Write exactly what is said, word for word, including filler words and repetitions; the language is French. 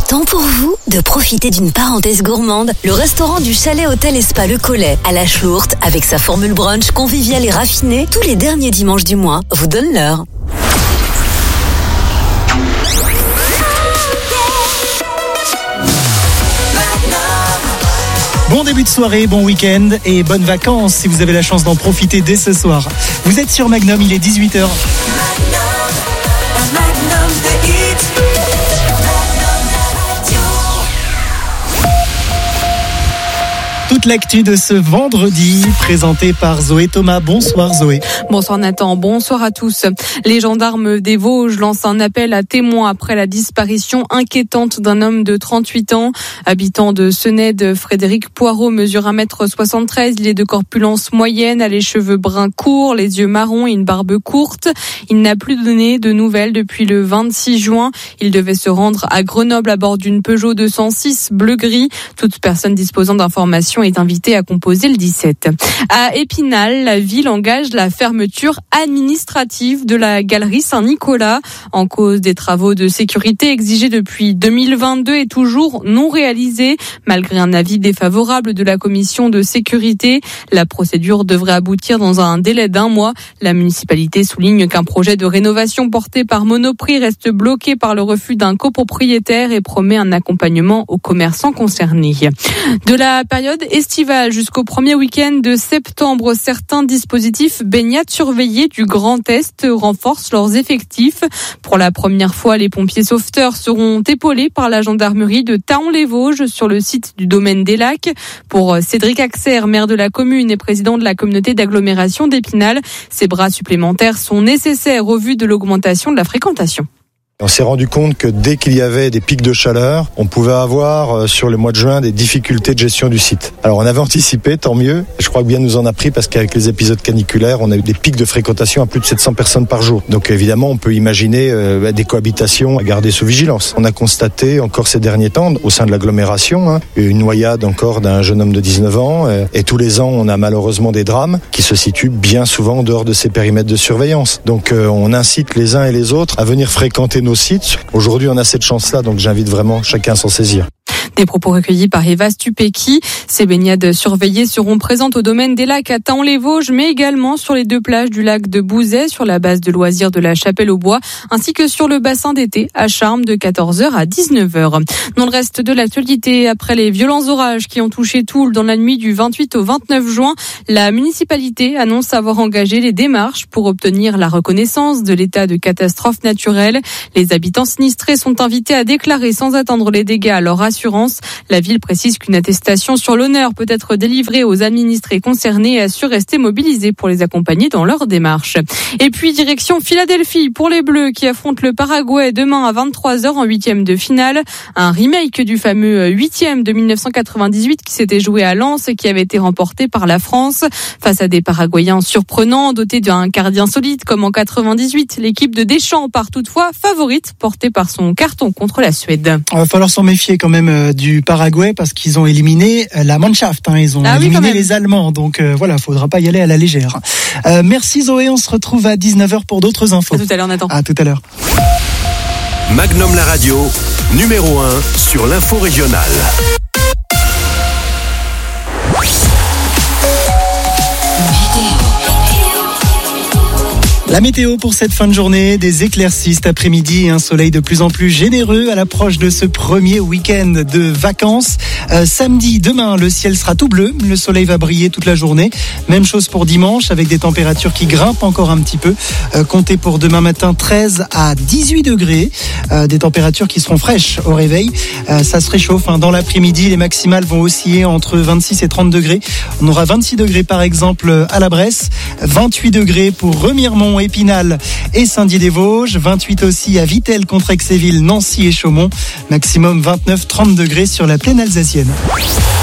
temps pour vous de profiter d'une parenthèse gourmande. Le restaurant du Chalet Hôtel et Spa Le Collet à la Schlourte, avec sa formule brunch conviviale et raffinée, tous les derniers dimanches du mois, vous donne l'heure. Bon début de soirée, bon week-end et bonnes vacances si vous avez la chance d'en profiter dès ce soir. Vous êtes sur Magnum, il est dix-huit heures. Toute l'actu de ce vendredi, présentée par Zoé Thomas. Bonsoir Zoé. Bonsoir Nathan, bonsoir à tous. Les gendarmes des Vosges lancent un appel à témoins après la disparition inquiétante d'un homme de trente-huit ans. Habitant de Sened, Frédéric Poirot mesure un mètre soixante-treize. Il est de corpulence moyenne, a les cheveux bruns courts, les yeux marrons et une barbe courte. Il n'a plus donné de nouvelles depuis le vingt-six juin. Il devait se rendre à Grenoble à bord d'une Peugeot deux cent six bleu-gris. Toute personne disposant d'informations est invité à composer le dix-sept. À Épinal, la ville engage la fermeture administrative de la galerie Saint-Nicolas en cause des travaux de sécurité exigés depuis deux mille vingt-deux et toujours non réalisés. Malgré un avis défavorable de la commission de sécurité, la procédure devrait aboutir dans un délai d'un mois. La municipalité souligne qu'un projet de rénovation porté par Monoprix reste bloqué par le refus d'un copropriétaire et promet un accompagnement aux commerçants concernés. De la période estivale jusqu'au premier week-end de septembre, certains dispositifs baignades surveillés du Grand Est renforcent leurs effectifs. Pour la première fois, les pompiers sauveteurs seront épaulés par la gendarmerie de Thaon-les-Vosges sur le site du domaine des Lacs. Pour Cédric Axer, maire de la commune et président de la communauté d'agglomération d'Épinal, ces bras supplémentaires sont nécessaires au vu de l'augmentation de la fréquentation. On s'est rendu compte que dès qu'il y avait des pics de chaleur, on pouvait avoir sur le mois de juin des difficultés de gestion du site. Alors on avait anticipé, tant mieux. Je crois que bien nous en a pris parce qu'avec les épisodes caniculaires, on a eu des pics de fréquentation à plus de sept cents personnes par jour. Donc évidemment, on peut imaginer euh, des cohabitations à garder sous vigilance. On a constaté encore ces derniers temps, au sein de l'agglomération, hein, une noyade encore d'un jeune homme de dix-neuf ans. Euh, et tous les ans, on a malheureusement des drames qui se situent bien souvent en dehors de ces périmètres de surveillance. Donc euh, on incite les uns et les autres à venir fréquenter nos sites. Aujourd'hui, on a cette chance-là, donc j'invite vraiment chacun à s'en saisir. Des propos recueillis par Eva Stupeki. Ces baignades surveillées seront présentes au domaine des Lacs à Thaon-les-Vosges, mais également sur les deux plages du lac de Bouzet, sur la base de loisirs de la Chapelle-aux-Bois, ainsi que sur le bassin d'été à Charmes de quatorze heures à dix-neuf heures. Dans le reste de l'actualité, après les violents orages qui ont touché Toul dans la nuit du vingt-huit au vingt-neuf juin, la municipalité annonce avoir engagé les démarches pour obtenir la reconnaissance de l'état de catastrophe naturelle. Les habitants sinistrés sont invités à déclarer sans attendre les dégâts à leur assurance. La ville précise qu'une attestation sur l'honneur peut être délivrée aux administrés concernés et assure rester mobilisée pour les accompagner dans leur démarche. Et puis direction Philadelphie pour les Bleus qui affrontent le Paraguay demain à vingt-trois heures en huitième de finale. Un remake du fameux huitième de dix-neuf cent quatre-vingt-dix-huit qui s'était joué à Lens et qui avait été remporté par la France. Face à des Paraguayens surprenants, dotés d'un gardien solide comme en quatre-vingt-dix-huit, l'équipe de Deschamps part toutefois favorite, portée par son carton contre la Suède. Il va falloir s'en méfier quand même euh, du Paraguay parce qu'ils ont éliminé la Mannschaft, hein, ils ont ah éliminé oui, les Allemands, donc euh, voilà, faudra pas y aller à la légère. Euh, merci Zoé, on se retrouve à dix-neuf heures pour d'autres infos. À tout à l'heure Nathan. À tout à l'heure. Magnum la radio, numéro un sur l'info régionale. La météo pour cette fin de journée, des éclaircies cet après-midi et un soleil de plus en plus généreux à l'approche de ce premier week-end de vacances. Euh, samedi, demain, le ciel sera tout bleu, le soleil va briller toute la journée. Même chose pour dimanche avec des températures qui grimpent encore un petit peu. Euh, comptez pour demain matin treize à dix-huit degrés, euh, des températures qui seront fraîches au réveil. Euh, ça se réchauffe hein. Dans l'après-midi, les maximales vont osciller entre vingt-six et trente degrés. On aura vingt-six degrés par exemple à la Bresse, vingt-huit degrés pour Remiremont, Épinal et Saint-Dié-des-Vosges, vingt-huit aussi à Vittel, Contrexéville, Nancy et Chaumont, maximum vingt-neuf à trente degrés sur la plaine alsacienne.